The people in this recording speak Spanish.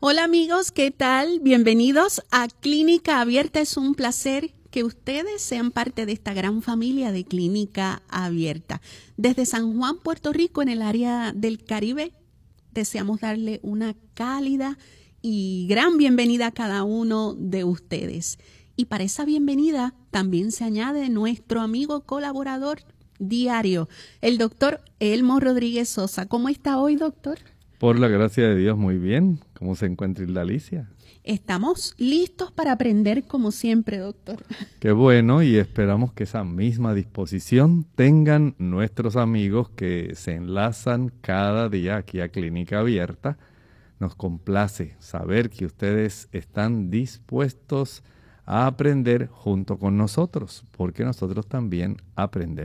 Hola amigos, ¿qué tal? Bienvenidos a Clínica Abierta. Es un placer que ustedes sean parte de esta gran familia de Clínica Abierta. Desde San Juan, Puerto Rico, en el área del Caribe, deseamos darle una cálida y gran bienvenida a cada uno de ustedes. Y para esa bienvenida también se añade nuestro amigo colaborador diario, el doctor Elmo Rodríguez Sosa. ¿Cómo está hoy, doctor? Por la gracia de Dios, muy bien. ¿Cómo se encuentra Hilda Alicia? Estamos listos para aprender como siempre, doctor. Qué bueno, y esperamos que esa misma disposición tengan nuestros amigos que se enlazan cada día aquí a Clínica Abierta. Nos complace saber que ustedes están dispuestos a aprender junto con nosotros, porque nosotros también aprendemos.